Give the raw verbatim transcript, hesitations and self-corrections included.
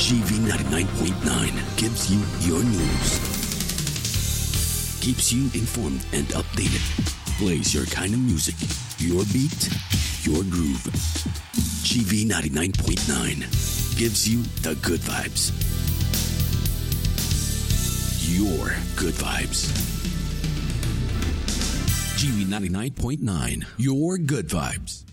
G V ninety-nine point nine gives you your news, keeps you informed and updated, plays your kind of music, your beat, your groove. G V ninety-nine point nine gives you the good vibes. Your good vibes. G V ninety-nine point nine, your good vibes.